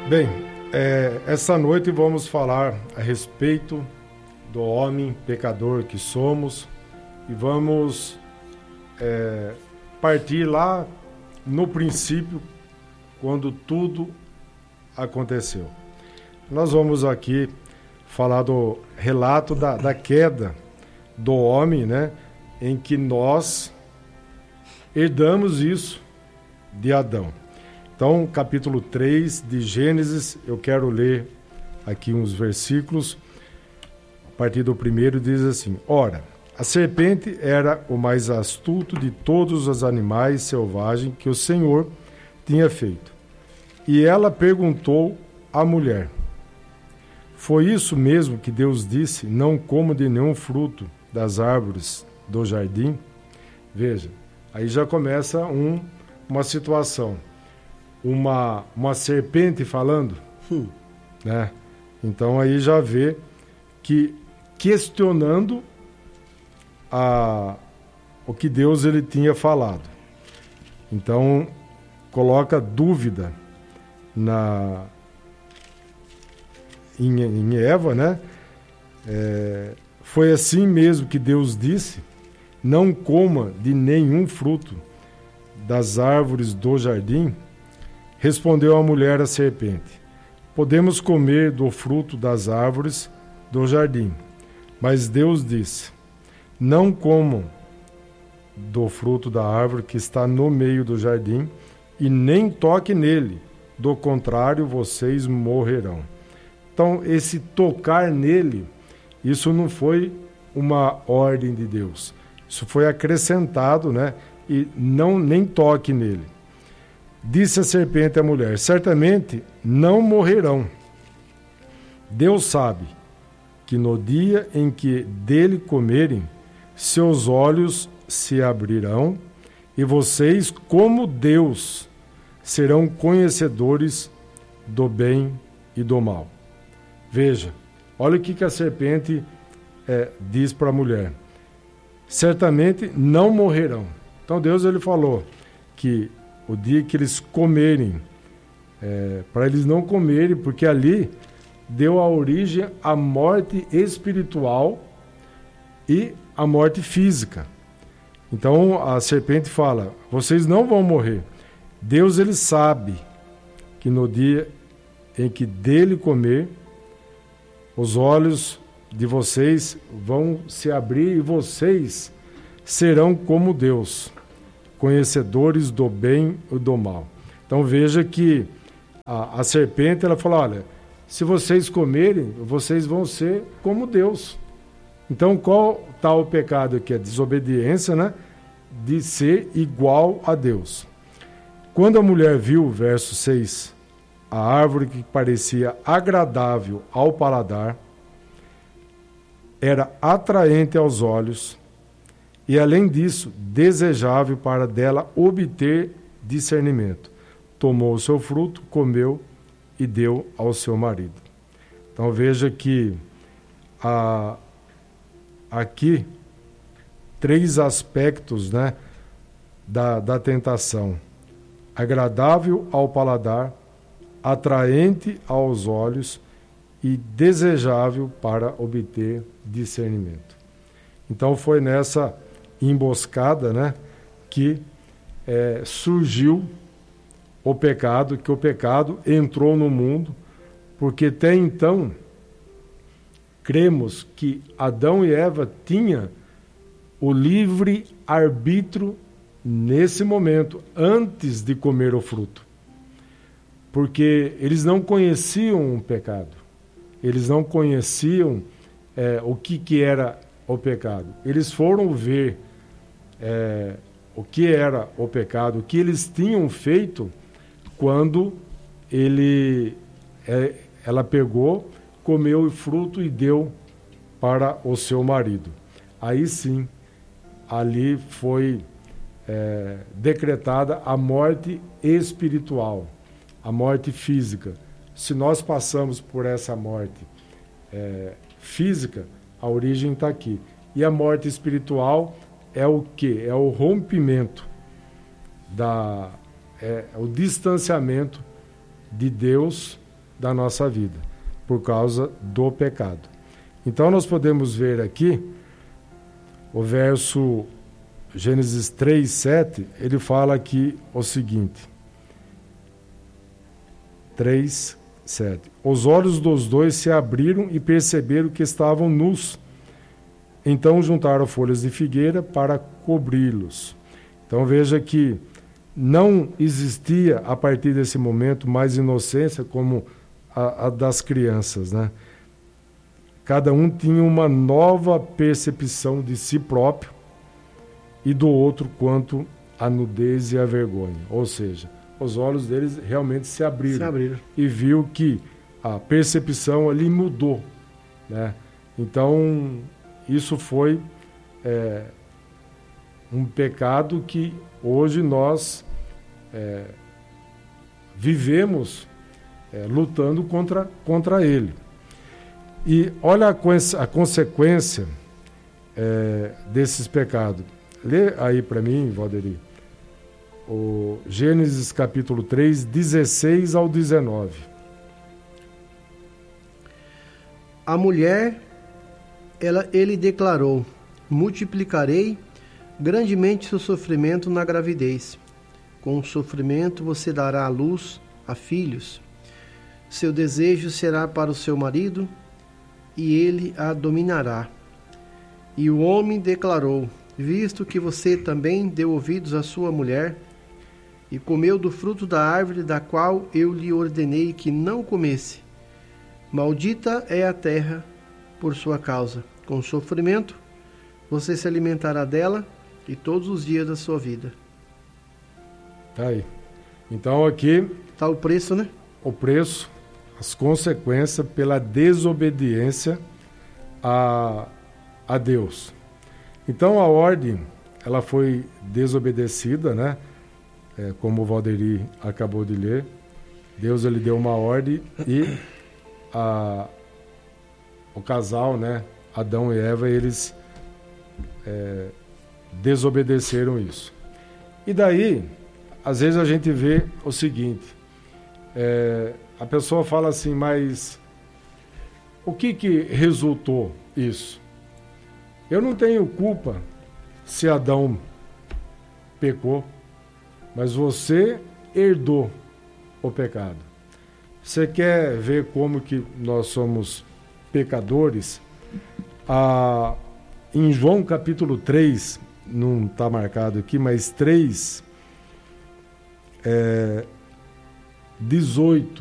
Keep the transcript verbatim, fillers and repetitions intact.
Bem, é, essa noite vamos falar a respeito do homem pecador que somos e vamos é, partir lá no princípio, quando tudo aconteceu. Nós vamos aqui falar do relato da, da queda do homem, né, em que nós herdamos isso de Adão. Então, capítulo três de Gênesis, eu quero ler aqui uns versículos. A partir do primeiro diz assim: Ora, a serpente era o mais astuto de todos os animais selvagens que o Senhor tinha feito. E ela perguntou à mulher: Foi isso mesmo que Deus disse, não coma de nenhum fruto das árvores do jardim? Veja, aí já começa um, uma situação. Uma, uma serpente falando, hum. né? Então aí já vê que questionando a, o que Deus ele tinha falado. Então coloca dúvida na, em, em Eva, né? É, foi assim mesmo que Deus disse, não coma de nenhum fruto das árvores do jardim? Respondeu a mulher à serpente: Podemos comer do fruto das árvores do jardim. Mas Deus disse: Não comam do fruto da árvore que está no meio do jardim, e nem toque nele, do contrário, vocês morrerão. Então, esse tocar nele, isso não foi uma ordem de Deus. Isso foi acrescentado, né? E não nem toque nele. Disse a serpente à mulher: Certamente não morrerão. Deus sabe que no dia em que dele comerem, seus olhos se abrirão e vocês, como Deus, serão conhecedores do bem e do mal. Veja, olha o que, que a serpente é, diz para a mulher. Certamente não morrerão. Então Deus ele falou que o dia que eles comerem, é, para eles não comerem, porque ali deu a origem à morte espiritual e à morte física. Então a serpente fala: vocês não vão morrer. Deus ele sabe que no dia em que dele comer, os olhos de vocês vão se abrir e vocês serão como Deus, conhecedores do bem e do mal. Então veja que a, a serpente ela fala: olha, se vocês comerem, vocês vão ser como Deus. Então qual está o pecado aqui? A desobediência, né? De ser igual a Deus. Quando a mulher viu, verso seis, a árvore que parecia agradável ao paladar, era atraente aos olhos, e, além disso, desejável para dela obter discernimento. Tomou o seu fruto, comeu e deu ao seu marido. Então, veja que a, aqui, três aspectos, né, da, da tentação. Agradável ao paladar, atraente aos olhos e desejável para obter discernimento. Então, foi nessa emboscada, né, que é, surgiu o pecado, que o pecado entrou no mundo, porque até então cremos que Adão e Eva tinham o livre arbítrio nesse momento, antes de comer o fruto, porque eles não conheciam o pecado, eles não conheciam é, o que, que era o pecado. Eles foram ver É, o que era o pecado, o que eles tinham feito quando ele, é, ela pegou, comeu o fruto e deu para o seu marido. Aí sim, ali foi é, decretada a morte espiritual, a morte física. Se nós passamos por essa morte é, física, a origem está aqui. E a morte espiritual é o quê? É o rompimento, da, é, é o distanciamento de Deus da nossa vida, por causa do pecado. Então nós podemos ver aqui, o verso Gênesis três, sete, ele fala aqui o seguinte, três, sete. Os olhos dos dois se abriram e perceberam que estavam nus. Então juntaram folhas de figueira para cobri-los. Então veja que não existia a partir desse momento mais inocência como a, a das crianças, né? Cada um tinha uma nova percepção de si próprio e do outro quanto à nudez e à vergonha. Ou seja, os olhos deles realmente se abriram, se abriram. E viu que a percepção ali mudou, né? Então, isso foi é, um pecado que hoje nós é, vivemos é, lutando contra, contra ele. E olha a, a consequência é, desses pecados. Lê aí para mim, Valderi, o Gênesis capítulo três, dezesseis ao dezenove. A mulher, ela, ele declarou, multiplicarei grandemente seu sofrimento na gravidez. Com o sofrimento você dará à luz a filhos. Seu desejo será para o seu marido, e ele a dominará. E o homem declarou, visto que você também deu ouvidos à sua mulher, e comeu do fruto da árvore da qual eu lhe ordenei que não comesse, maldita é a terra por sua causa. Com sofrimento você se alimentará dela e todos os dias da sua vida. Tá aí. Então aqui está o preço, né? O preço, as consequências pela desobediência a, a Deus. Então a ordem, ela foi desobedecida, né? É, como o Valderi acabou de ler. Deus, ele deu uma ordem e a, o casal, né? Adão e Eva, eles é, desobedeceram isso. E daí, às vezes a gente vê o seguinte, é, a pessoa fala assim, mas o que que resultou isso? Eu não tenho culpa se Adão pecou, mas você herdou o pecado. Você quer ver como que nós somos pecadores? Ah, em João capítulo três, não está marcado aqui, mas três, é, dezoito